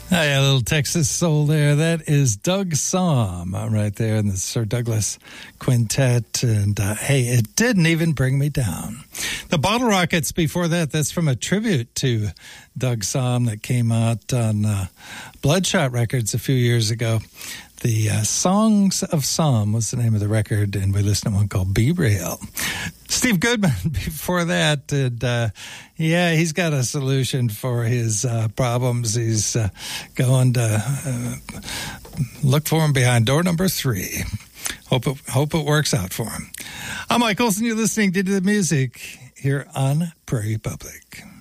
Hi, a little Texas soul there. That is Doug Sahm right there in the Sir Douglas Quintet. And hey, it didn't even bring me down. The Bottle Rockets before that, that's from a tribute to Doug Sahm that came out on Bloodshot Records a few years ago. The Songs of Psalm was the name of the record, and we listened to one called Be Real. Steve Goodman before that, and he's got a solution for his problems. He's going to look for him behind door number 3. Hope it works out for him. I'm Mike Olson. You're listening to the music here on Prairie Public.